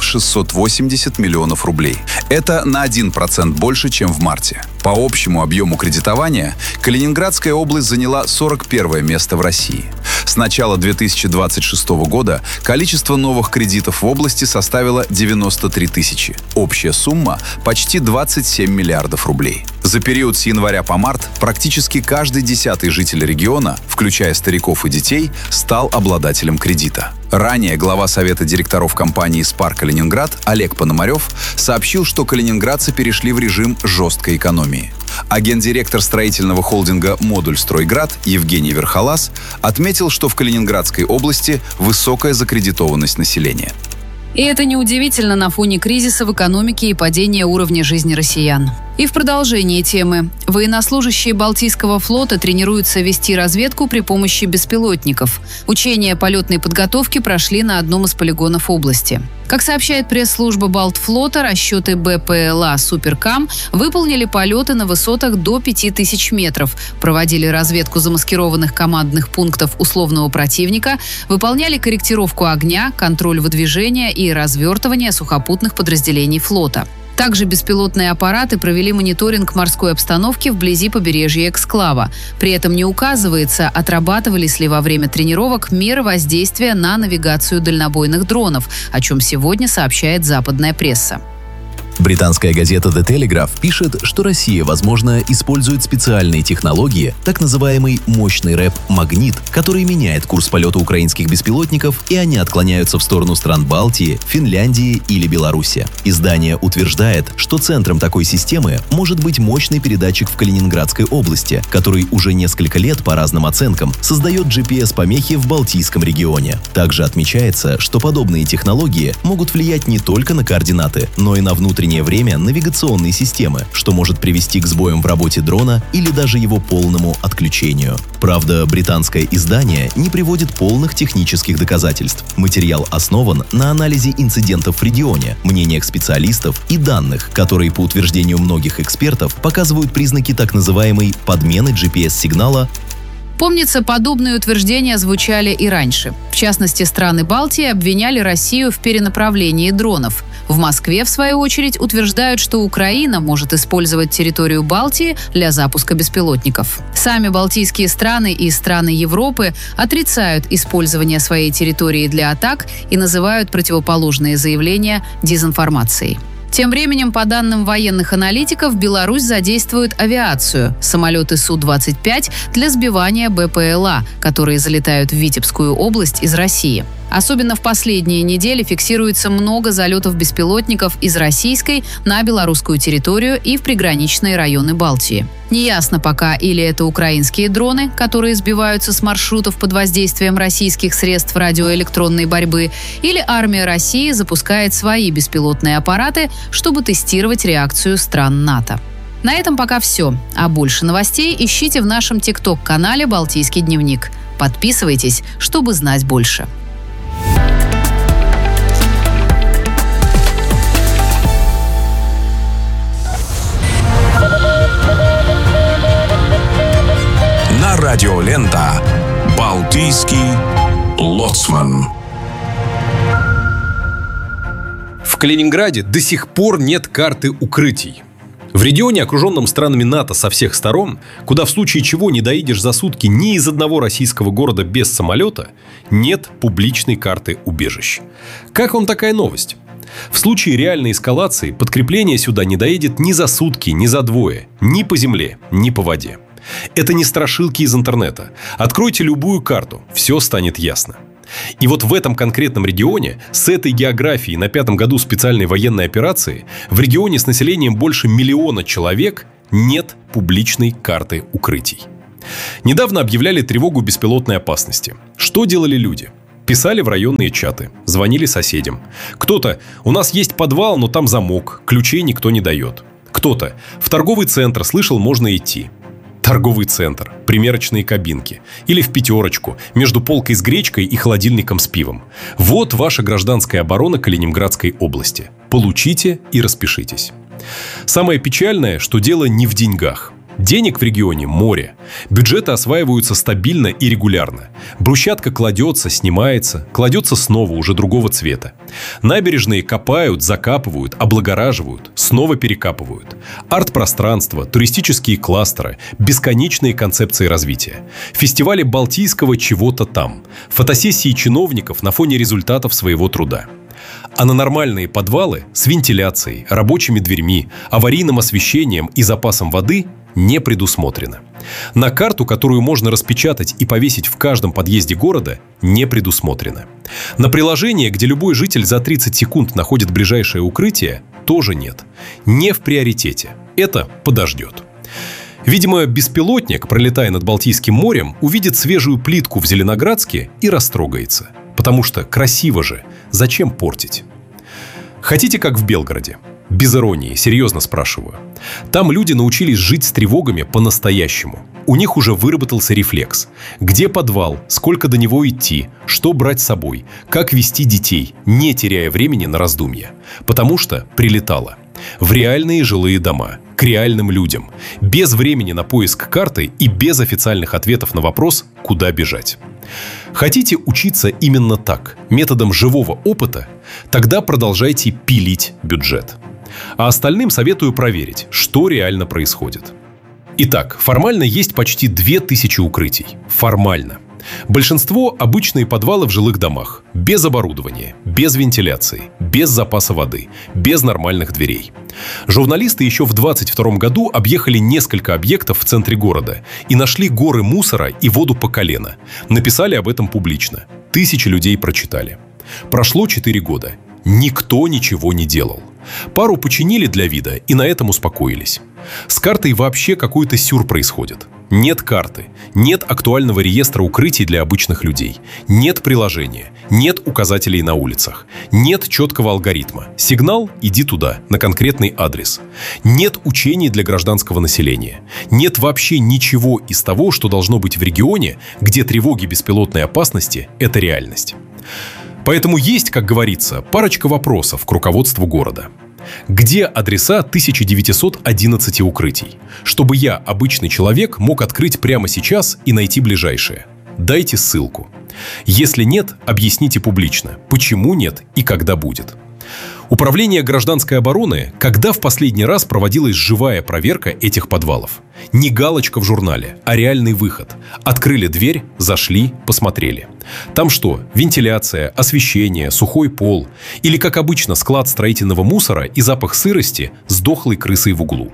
[SPEAKER 16] 680 миллионов рублей. Это на 1% больше, чем в марте. По общему объему кредитования Калининградская область заняла 41 место в России. С начала 2026 года количество новых кредитов в области составило 93 тысячи. Общая сумма – почти 27 миллиардов рублей. За период с января по март практически каждый 10-й житель региона, включая стариков и детей, стал обладателем кредита. Ранее глава Совета директоров компании «Спар Калининград» Олег Пономарев сообщил, что калининградцы перешли в режим жесткой экономии. А гендиректор строительного холдинга «Модуль Стройград» Евгений Верхолаз отметил, что в Калининградской области высокая закредитованность населения.
[SPEAKER 13] И это неудивительно на фоне кризиса в экономике и падения уровня жизни россиян. И в продолжении темы. Военнослужащие Балтийского флота тренируются вести разведку при помощи беспилотников. Учения полетной подготовки прошли на одном из полигонов области. Как сообщает пресс-служба Балтфлота, расчеты БПЛА «Суперкам» выполнили полеты на высотах до 5000 метров, проводили разведку замаскированных командных пунктов условного противника, выполняли корректировку огня, контроль выдвижения и развертывание сухопутных подразделений флота. Также беспилотные аппараты провели мониторинг морской обстановки вблизи побережья эксклава. При этом не указывается, отрабатывались ли во время тренировок меры воздействия на навигацию дальнобойных дронов, о чем сегодня сообщает западная пресса.
[SPEAKER 17] Британская газета The Telegraph пишет, что Россия, возможно, использует специальные технологии, так называемый мощный рэп «Магнит», который меняет курс полета украинских беспилотников, и они отклоняются в сторону стран Балтии, Финляндии или Беларуси. Издание утверждает, что центром такой системы может быть мощный передатчик в Калининградской области, который уже несколько лет, по разным оценкам, создает GPS-помехи в Балтийском регионе. Также отмечается, что подобные технологии могут влиять не только на координаты, но и на внутреннее время навигационной системы, что может привести к сбоям в работе дрона или даже его полному отключению. Правда, британское издание не приводит полных технических доказательств. Материал основан на анализе инцидентов в регионе, мнениях специалистов и данных, которые, по утверждению многих экспертов, показывают признаки так называемой подмены GPS-сигнала.
[SPEAKER 13] Помнится, подобные утверждения звучали и раньше. В частности, страны Балтии обвиняли Россию в перенаправлении дронов. В Москве, в свою очередь, утверждают, что Украина может использовать территорию Балтии для запуска беспилотников. Сами балтийские страны и страны Европы отрицают использование своей территории для атак и называют противоположные заявления дезинформацией. Тем временем, по данным военных аналитиков, Беларусь задействует авиацию, самолеты Су-25 для сбивания БПЛА, которые залетают в Витебскую область из России. Особенно в последние недели фиксируется много залетов беспилотников из российской на белорусскую территорию и в приграничные районы Балтии. Неясно пока, или это украинские дроны, которые сбиваются с маршрутов под воздействием российских средств радиоэлектронной борьбы, или армия России запускает свои беспилотные аппараты, чтобы тестировать реакцию стран НАТО. На этом пока все. А больше новостей ищите в нашем ТикТок-канале «Балтийский дневник». Подписывайтесь, чтобы знать больше.
[SPEAKER 2] Радиолента «Балтийский лоцман».
[SPEAKER 18] В Калининграде до сих пор нет карты укрытий. В регионе, окруженном странами НАТО со всех сторон, куда в случае чего не доедешь за сутки ни из одного российского города без самолета, нет публичной карты убежищ. Как вам такая новость? В случае реальной эскалации подкрепление сюда не доедет ни за сутки, ни за двое, ни по земле, ни по воде. Это не страшилки из интернета. Откройте любую карту, все станет ясно. И вот в этом конкретном регионе, с этой географией на 5-м году специальной военной операции, в регионе с населением больше 1 миллиона человек нет публичной карты укрытий. Недавно объявляли тревогу беспилотной опасности. Что делали люди? Писали в районные чаты, звонили соседям. Кто-то: у нас есть подвал, но там замок, ключей никто не дает. Кто-то: в торговый центр, слышал, можно идти. Торговый центр, примерочные кабинки. Или в пятерочку, между полкой с гречкой и холодильником с пивом. Вот ваша гражданская оборона Калининградской области. Получите и распишитесь. Самое печальное, что дело не в деньгах. Денег в регионе море. Бюджеты осваиваются стабильно и регулярно. Брусчатка кладется, снимается, кладется снова, уже другого цвета. Набережные копают, закапывают, облагораживают, снова перекапывают. Арт-пространство, туристические кластеры, бесконечные концепции развития. Фестивали балтийского чего-то там. Фотосессии чиновников на фоне результатов своего труда. А на нормальные подвалы с вентиляцией, рабочими дверьми, аварийным освещением и запасом воды не предусмотрено. На карту, которую можно распечатать и повесить в каждом подъезде города, не предусмотрено. На приложение, где любой житель за 30 секунд находит ближайшее укрытие, тоже нет. Не в приоритете. Это подождет. Видимо, беспилотник, пролетая над Балтийским морем, увидит свежую плитку в Зеленоградске и растрогается. Потому что красиво же. Зачем портить? Хотите, как в Белгороде? Без иронии, серьезно спрашиваю. Там люди научились жить с тревогами по-настоящему. У них уже выработался рефлекс. Где подвал, сколько до него идти, что брать с собой, как вести детей, не теряя времени на раздумья. Потому что прилетало. В реальные жилые дома, к реальным людям. Без времени на поиск карты и без официальных ответов на вопрос, куда бежать. Хотите учиться именно так, методом живого опыта? Тогда продолжайте пилить бюджет. А остальным советую проверить, что реально происходит. Итак, формально есть почти 2000 укрытий. Формально. Большинство – обычные подвалы в жилых домах. Без оборудования, без вентиляции, без запаса воды, без нормальных дверей. Журналисты еще в 2022 году объехали несколько объектов в центре города и нашли горы мусора и воду по колено. Написали об этом публично. 1000 людей прочитали. Прошло 4 года. Никто ничего не делал. Пару починили для вида и на этом успокоились. С картой вообще какой-то сюр происходит. Нет карты, нет актуального реестра укрытий для обычных людей, нет приложения, нет указателей на улицах, нет четкого алгоритма. Сигнал – иди туда, на конкретный адрес. Нет учений для гражданского населения. Нет вообще ничего из того, что должно быть в регионе, где тревоги беспилотной опасности – это реальность. Поэтому есть, как говорится, парочка вопросов к руководству города. Где адреса 1911 укрытий? Чтобы я, обычный человек, мог открыть прямо сейчас и найти ближайшее. Дайте ссылку. Если нет, объясните публично, почему нет и когда будет. Управление гражданской обороны, когда в последний раз проводилась живая проверка этих подвалов? Не галочка в журнале, а реальный выход. Открыли дверь, зашли, посмотрели. Там что, вентиляция, освещение, сухой пол? Или, как обычно, склад строительного мусора и запах сырости с дохлой крысой в углу?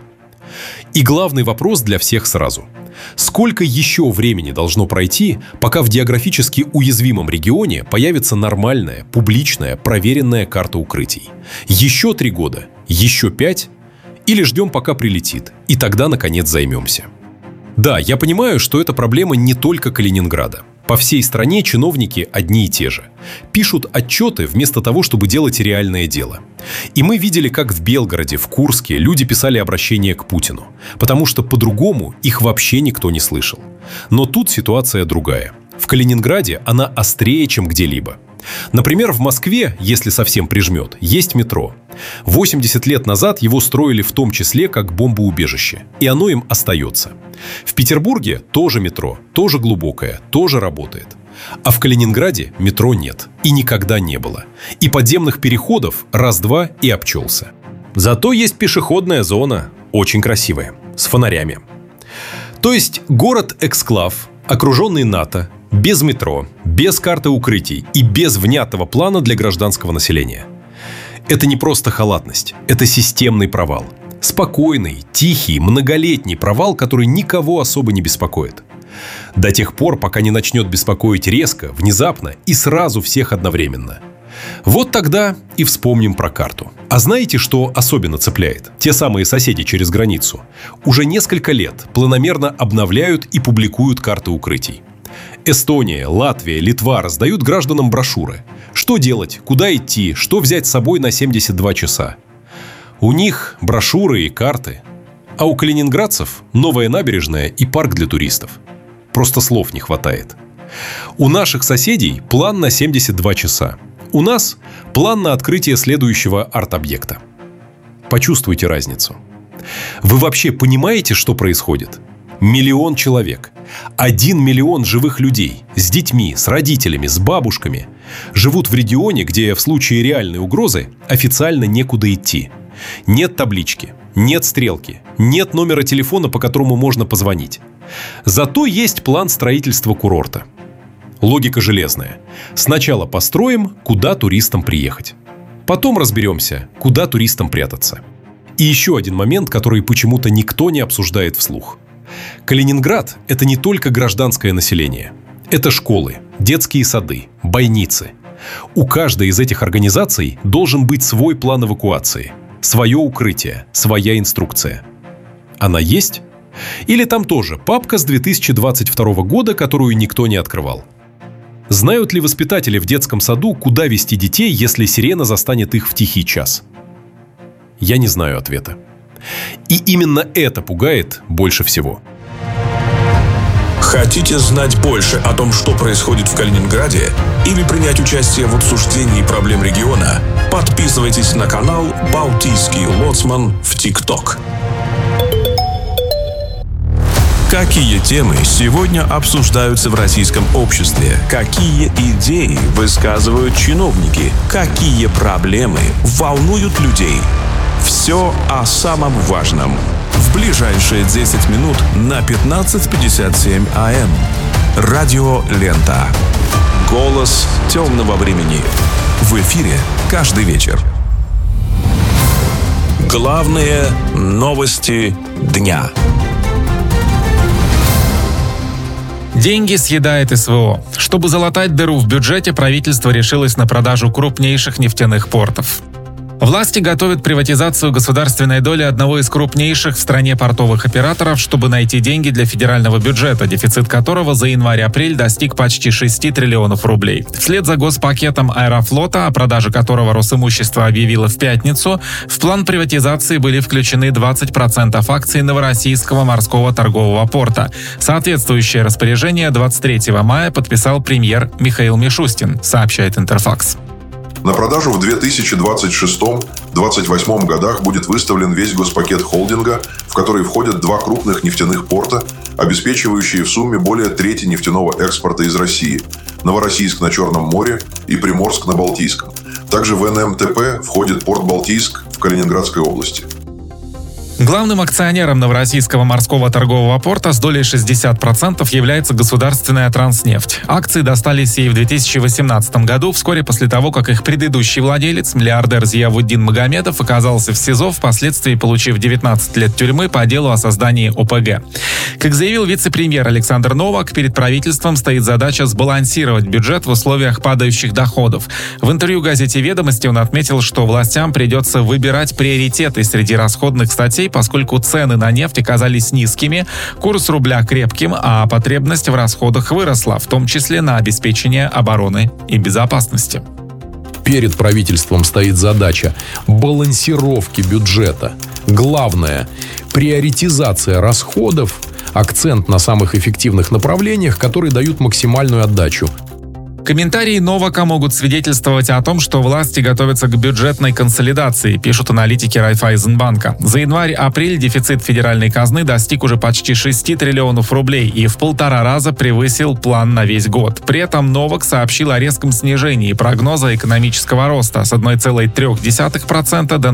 [SPEAKER 18] И главный вопрос для всех сразу. Сколько еще времени должно пройти, пока в географически уязвимом регионе появится нормальная, публичная, проверенная карта укрытий? Еще 3 года? Еще 5? Или ждем, пока прилетит, и тогда, наконец, займемся? Да, я понимаю, что это проблема не только Калининграда. По всей стране чиновники одни и те же. Пишут отчеты вместо того, чтобы делать реальное дело. И мы видели, как в Белгороде, в Курске люди писали обращения к Путину. Потому что по-другому их вообще никто не слышал. Но тут ситуация другая. В Калининграде она острее, чем где-либо. Например, в Москве, если совсем прижмет, есть метро. 80 лет назад его строили в том числе как бомбоубежище, и оно им остается. В Петербурге тоже метро, тоже глубокое, тоже работает. А в Калининграде метро нет и никогда не было. И подземных переходов раз-два и обчелся. Зато есть пешеходная зона, очень красивая, с фонарями. То есть город-эксклав, окруженный НАТО, без метро, без карты укрытий и без внятного плана для гражданского населения. Это не просто халатность, это системный провал. Спокойный, тихий, многолетний провал, который никого особо не беспокоит. До тех пор, пока не начнет беспокоить резко, внезапно и сразу всех одновременно. Вот тогда и вспомним про карту. А знаете, что особенно цепляет? Те самые соседи через границу уже несколько лет планомерно обновляют и публикуют карты укрытий. Эстония, Латвия, Литва раздают гражданам брошюры. Что делать, куда идти, что взять с собой на 72 часа. У них брошюры и карты. А у калининградцев новая набережная и парк для туристов. Просто слов не хватает. У наших соседей план на 72 часа. У нас план на открытие следующего арт-объекта. Почувствуйте разницу. Вы вообще понимаете, что происходит? 1 миллион человек. 1 миллион живых людей с детьми, с родителями, с бабушками живут в регионе, где в случае реальной угрозы официально некуда идти. Нет таблички, нет стрелки, нет номера телефона, по которому можно позвонить. Зато есть план строительства курорта. Логика железная. Сначала построим, куда туристам приехать. Потом разберемся, куда туристам прятаться. И еще один момент, который почему-то никто не обсуждает вслух. Калининград – это не только гражданское население. Это школы, детские сады, больницы. У каждой из этих организаций должен быть свой план эвакуации, свое укрытие, своя инструкция. Она есть? Или там тоже папка с 2022 года, которую никто не открывал? Знают ли воспитатели в детском саду, куда вести детей, если сирена застанет их в тихий час? Я не знаю ответа. И именно это пугает больше всего.
[SPEAKER 2] Хотите знать больше о том, что происходит в Калининграде, или принять участие в обсуждении проблем региона? Подписывайтесь на канал «Балтийский лоцман» в ТикТок. Какие темы сегодня обсуждаются в российском обществе? Какие идеи высказывают чиновники? Какие проблемы волнуют людей? Все о самом важном. В ближайшие 10 минут на 15:57 АМ. Радио Лента. Голос темного времени. В эфире каждый вечер. Главные новости дня.
[SPEAKER 19] Деньги съедает СВО. Чтобы залатать дыру в бюджете, правительство решилось на продажу крупнейших нефтяных портов. Власти готовят приватизацию государственной доли одного из крупнейших в стране портовых операторов, чтобы найти деньги для федерального бюджета, дефицит которого за январь-апрель достиг почти 6 триллионов рублей. Вслед за госпакетом Аэрофлота, о продаже которого Росимущество объявило в пятницу, в план приватизации были включены 20% акций Новороссийского морского торгового порта. Соответствующее распоряжение 23 мая подписал премьер Михаил Мишустин, сообщает Интерфакс.
[SPEAKER 20] На продажу в 2026-2028 годах будет выставлен весь госпакет холдинга, в который входят 2 крупных нефтяных порта, обеспечивающие в сумме более трети нефтяного экспорта из России – Новороссийск на Черном море и Приморск на Балтийском. Также в НМТП входит порт Балтийск в Калининградской области.
[SPEAKER 19] Главным акционером Новороссийского морского торгового порта с долей 60% является государственная Транснефть. Акции достались ей в 2018 году, вскоре после того, как их предыдущий владелец, миллиардер Зиявуддин Магомедов, оказался в СИЗО, впоследствии получив 19 лет тюрьмы по делу о создании ОПГ. Как заявил вице-премьер Александр Новак, перед правительством стоит задача сбалансировать бюджет в условиях падающих доходов. В интервью газете «Ведомости» он отметил, что властям придется выбирать приоритеты среди расходных статей, поскольку цены на нефть оказались низкими, курс рубля крепким, а потребность в расходах выросла, в том числе на обеспечение обороны и безопасности.
[SPEAKER 18] Перед правительством стоит задача балансировки бюджета. Главное – приоритизация расходов, акцент на самых эффективных направлениях, которые дают максимальную отдачу.
[SPEAKER 19] К Комментарии Новака могут свидетельствовать о том, что власти готовятся к бюджетной консолидации, пишут аналитики Райффайзенбанка. За январь-апрель дефицит федеральной казны достиг уже почти 6 триллионов рублей и в 1,5 раза превысил план на весь год. При этом Новак сообщил о резком снижении прогноза экономического роста с 1,3% до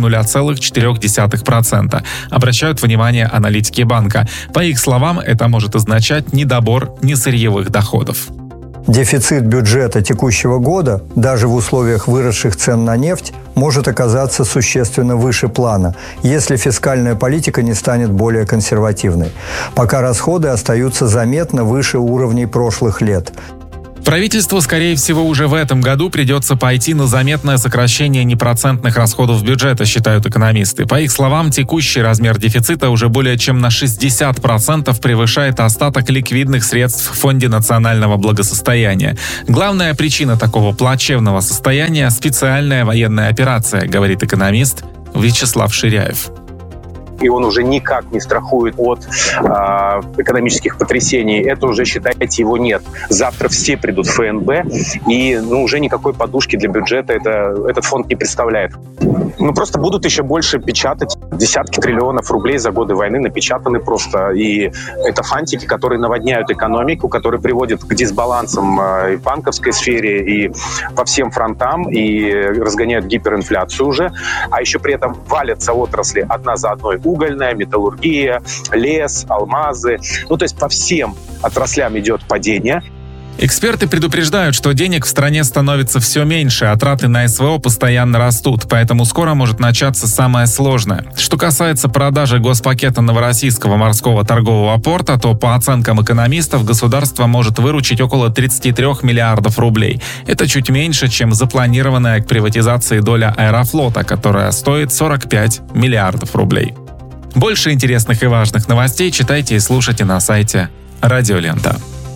[SPEAKER 19] 0,4%. Обращают внимание аналитики банка. По их словам, это может означать недобор несырьевых доходов.
[SPEAKER 21] Дефицит бюджета текущего года, даже в условиях выросших цен на нефть, может оказаться существенно выше плана, если фискальная политика не станет более консервативной. Пока расходы остаются заметно выше уровней прошлых лет.
[SPEAKER 19] Правительству, скорее всего, уже в этом году придется пойти на заметное сокращение непроцентных расходов бюджета, считают экономисты. По их словам, текущий размер дефицита уже более чем на 60% превышает остаток ликвидных средств в Фонде национального благосостояния. Главная причина такого плачевного состояния – специальная военная операция, говорит экономист Вячеслав Ширяев.
[SPEAKER 22] И он уже никак не страхует от экономических потрясений. Это уже, считайте, его нет. Завтра все придут в ФНБ, и уже никакой подушки для бюджета этот фонд не представляет. Просто будут еще больше печатать. Десятки триллионов рублей за годы войны напечатаны просто. И это фантики, которые наводняют экономику, которые приводят к дисбалансам и в банковской сфере, и по всем фронтам, и разгоняют гиперинфляцию уже. А еще при этом валятся отрасли одна за одной. Угольная, металлургия, лес, алмазы. То есть по всем отраслям идет падение.
[SPEAKER 19] Эксперты предупреждают, что денег в стране становится все меньше, а траты на СВО постоянно растут, поэтому скоро может начаться самое сложное. Что касается продажи госпакета Новороссийского морского торгового порта, то по оценкам экономистов государство может выручить около 33 миллиардов рублей. Это чуть меньше, чем запланированная к приватизации доля Аэрофлота, которая стоит 45 миллиардов рублей. Больше интересных и важных новостей читайте и слушайте на сайте Радиолента.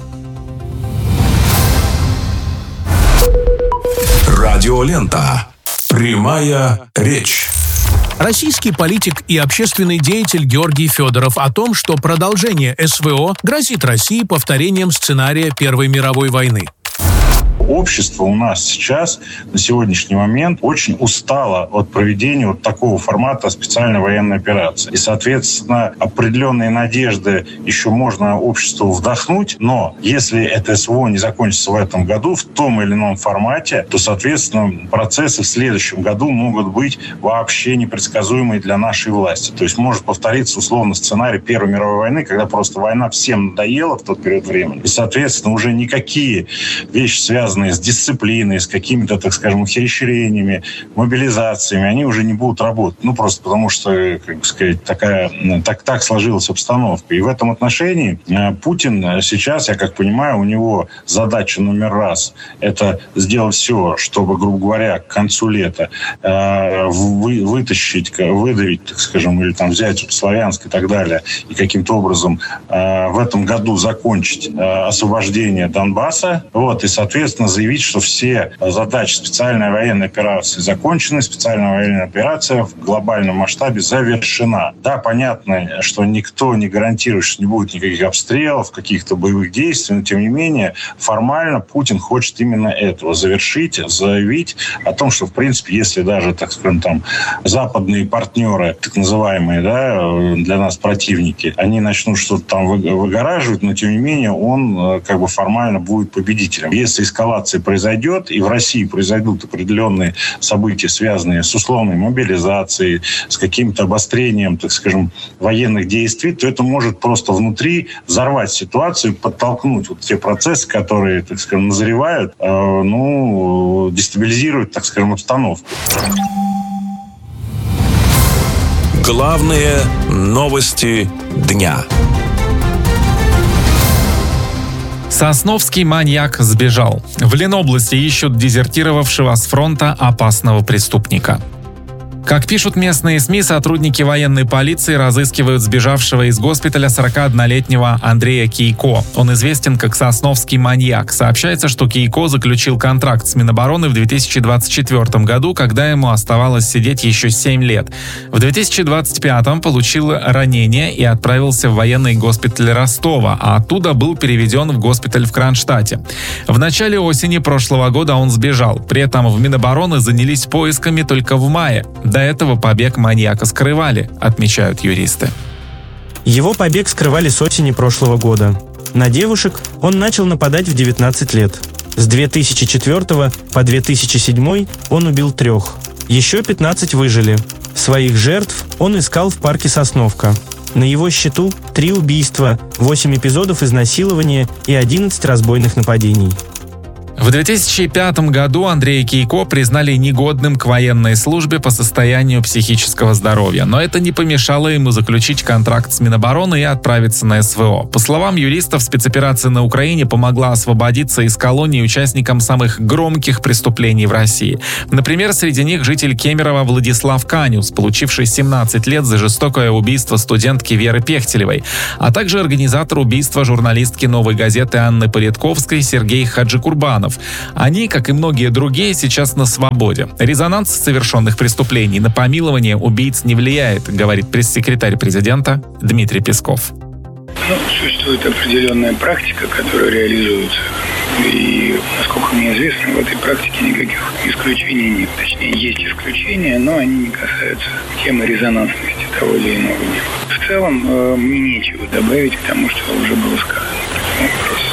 [SPEAKER 2] Радиолента. Прямая речь.
[SPEAKER 23] Российский политик и общественный деятель Георгий Федоров о том, что продолжение СВО грозит России повторением сценария Первой мировой войны.
[SPEAKER 24] Общество у нас сейчас, на сегодняшний момент, очень устало от проведения такого формата специальной военной операции. И, соответственно, определенные надежды еще можно обществу вдохнуть, но если это СВО не закончится в этом году в том или ином формате, то, соответственно, процессы в следующем году могут быть вообще непредсказуемые для нашей власти. То есть может повториться условно сценарий Первой мировой войны, когда просто война всем надоела в тот период времени. И, соответственно, уже никакие вещи, связанные с дисциплиной, с какими-то, так скажем, ухищрениями, мобилизациями, они уже не будут работать. Просто потому что, так сложилась обстановка. И в этом отношении Путин сейчас, я как понимаю, у него задача номер раз – это сделать все, чтобы, грубо говоря, к концу лета выдавить, так скажем, или взять Славянск и так далее, и каким-то образом в этом году закончить освобождение Донбасса, и, соответственно, заявить, что все задачи специальной военной операции закончены, специальная военная операция в глобальном масштабе завершена. Да, понятно, что никто не гарантирует, что не будет никаких обстрелов, каких-то боевых действий, но, тем не менее, формально Путин хочет именно этого завершить, заявить о том, что, в принципе, если даже, так скажем, западные партнеры, так называемые, для нас противники, они начнут что-то там выгораживать, но, тем не менее, он формально будет победителем. Если эскалация произойдет, и в России произойдут определенные события, связанные с условной мобилизацией, с каким-то обострением, так скажем, военных действий, то это может просто внутри взорвать ситуацию, подтолкнуть те процессы, которые, так скажем, назревают, дестабилизируют, так скажем, обстановку.
[SPEAKER 2] Главные новости дня.
[SPEAKER 19] Сосновский маньяк сбежал. В Ленобласти ищут дезертировавшего с фронта опасного преступника. Как пишут местные СМИ, сотрудники военной полиции разыскивают сбежавшего из госпиталя 41-летнего Андрея Кейко. Он известен как «Сосновский маньяк». Сообщается, что Кейко заключил контракт с Минобороны в 2024 году, когда ему оставалось сидеть еще 7 лет. В 2025 получил ранение и отправился в военный госпиталь Ростова, а оттуда был переведен в госпиталь в Кронштадте. В начале осени прошлого года он сбежал. При этом в Минобороны занялись поисками только в мае. До этого побег маньяка скрывали, отмечают юристы.
[SPEAKER 1] Его побег скрывали с осени прошлого года. На девушек он начал нападать в 19 лет. С 2004 по 2007 он убил 3. Еще 15 выжили. Своих жертв он искал в парке Сосновка. На его счету 3 убийства, 8 эпизодов изнасилования и 11 разбойных нападений.
[SPEAKER 19] В 2005 году Андрея Кейко признали негодным к военной службе по состоянию психического здоровья, но это не помешало ему заключить контракт с Минобороны и отправиться на СВО. По словам юристов, спецоперация на Украине помогла освободиться из колонии участникам самых громких преступлений в России. Например, среди них житель Кемерово Владислав Канюс, получивший 17 лет за жестокое убийство студентки Веры Пехтелевой, а также организатор убийства журналистки «Новой газеты» Анны Политковской Сергей Хаджикурбанов. Они, как и многие другие, сейчас на свободе. Резонанс совершенных преступлений на помилование убийц не влияет, говорит пресс-секретарь президента Дмитрий Песков.
[SPEAKER 4] Существует определенная практика, которая реализуется. И, насколько мне известно, в этой практике никаких исключений нет. Точнее, есть исключения, но они не касаются темы резонансности того или иного дела. В целом, мне нечего добавить к тому, что уже было сказано по этому вопросу.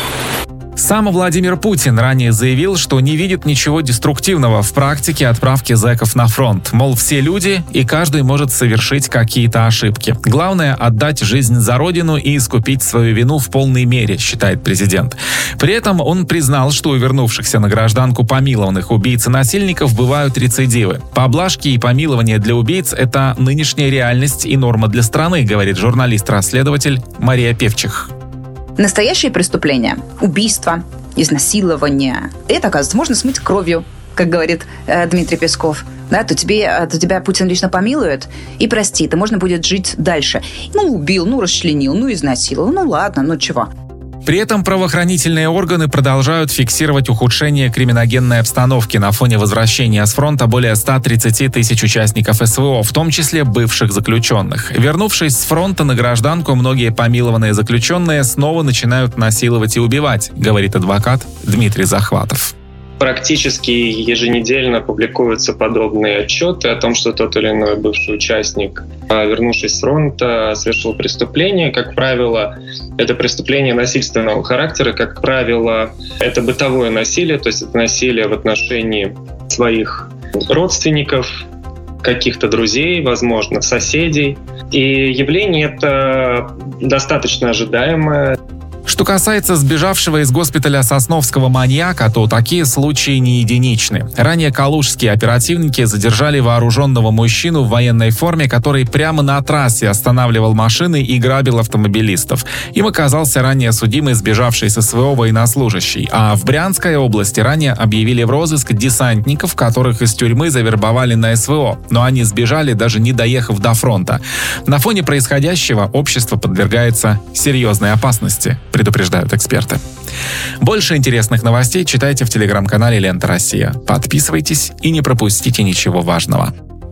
[SPEAKER 19] Сам Владимир Путин ранее заявил, что не видит ничего деструктивного в практике отправки зэков на фронт. Мол, все люди, и каждый может совершить какие-то ошибки. Главное – отдать жизнь за родину и искупить свою вину в полной мере, считает президент. При этом он признал, что у вернувшихся на гражданку помилованных убийц и насильников бывают рецидивы. Поблажки и помилования для убийц – это нынешняя реальность и норма для страны, говорит журналист-расследователь Мария Певчих.
[SPEAKER 5] Настоящие преступления, убийства, изнасилования, это, оказывается, можно смыть кровью, как говорит Дмитрий Песков. Да, то тебя Путин лично помилует и простит, и можно будет жить дальше. Убил, расчленил, изнасиловал, ладно, чего.
[SPEAKER 19] При этом правоохранительные органы продолжают фиксировать ухудшение криминогенной обстановки на фоне возвращения с фронта более 130 тысяч участников СВО, в том числе бывших заключенных. Вернувшись с фронта на гражданку, многие помилованные заключенные снова начинают насиловать и убивать, говорит адвокат Дмитрий Захватов.
[SPEAKER 6] Практически еженедельно публикуются подобные отчеты о том, что тот или иной бывший участник, вернувшись с фронта, совершил преступление. Как правило, это преступление насильственного характера. Как правило, это бытовое насилие, то есть это насилие в отношении своих родственников, каких-то друзей, возможно, соседей. И явление это достаточно ожидаемое.
[SPEAKER 19] Что касается сбежавшего из госпиталя Сосновского маньяка, то такие случаи не единичны. Ранее калужские оперативники задержали вооруженного мужчину в военной форме, который прямо на трассе останавливал машины и грабил автомобилистов. Им оказался ранее судимый сбежавший с СВО военнослужащий. А в Брянской области ранее объявили в розыск десантников, которых из тюрьмы завербовали на СВО. Но они сбежали, даже не доехав до фронта. На фоне происходящего общество подвергается серьезной опасности, предупреждают эксперты. Больше интересных новостей читайте в телеграм-канале «Лента Россия». Подписывайтесь и не пропустите ничего важного.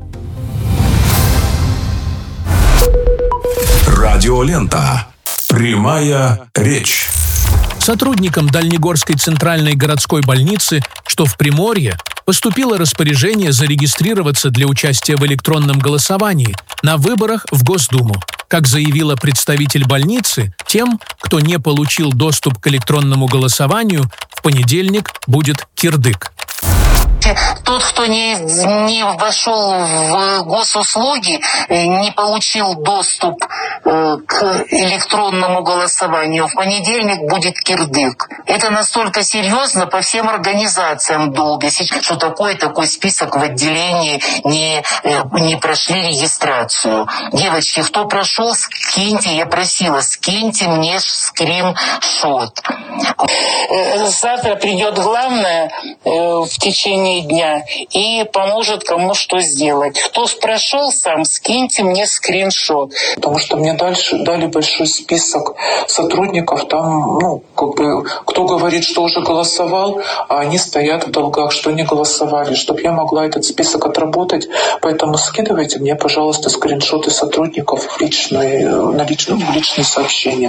[SPEAKER 2] Радиолента. Прямая речь.
[SPEAKER 23] Сотрудникам Дальнегорской центральной городской больницы, что в Приморье, поступило распоряжение зарегистрироваться для участия в электронном голосовании на выборах в Госдуму. Как заявила представитель больницы, тем, кто не получил доступ к электронному голосованию, в понедельник будет кирдык.
[SPEAKER 25] Тот, кто не вошел в госуслуги, не получил доступ к электронному голосованию, в понедельник будет кирдык. Это настолько серьезно по всем организациям долго, что такой список в отделении не прошли регистрацию. Девочки, кто прошел, скиньте, я просила, скиньте мне скриншот. Завтра придет главное в течение течение дня и поможет кому что сделать. Кто прошел сам, скиньте мне скриншот.
[SPEAKER 3] Потому что мне дальше дали большой список сотрудников. Там, кто говорит, что уже голосовал, а они стоят в долгах, что не голосовали, чтобы я могла этот список отработать. Поэтому скидывайте мне, пожалуйста, скриншоты сотрудников в личные сообщения.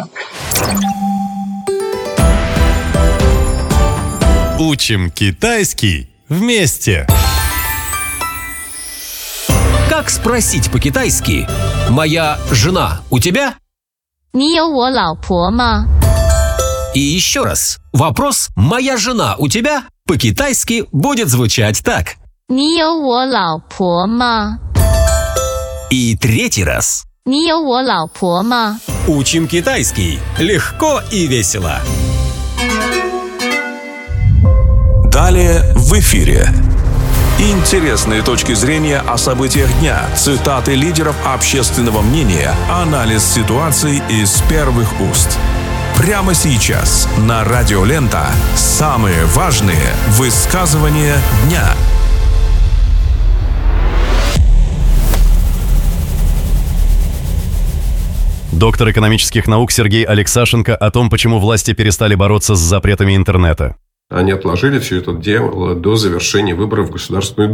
[SPEAKER 8] Учим китайский вместе.
[SPEAKER 7] Как спросить по-китайски «Моя жена у тебя?»
[SPEAKER 9] 你有我老婆吗?
[SPEAKER 7] И еще раз. Вопрос «Моя жена у тебя?» по-китайски будет звучать так.
[SPEAKER 9] 你有我老婆吗?
[SPEAKER 7] И третий раз.
[SPEAKER 9] 你有我老婆吗?
[SPEAKER 7] Учим китайский. Легко и весело.
[SPEAKER 2] Далее в эфире. Интересные точки зрения о событиях дня, цитаты лидеров общественного мнения, анализ ситуации из первых уст. Прямо сейчас на Радио Лента самые важные высказывания дня.
[SPEAKER 8] Доктор экономических наук Сергей Алексашенко о том, почему власти перестали бороться с запретами интернета.
[SPEAKER 10] Они отложили все это дело до завершения выборов в Государственную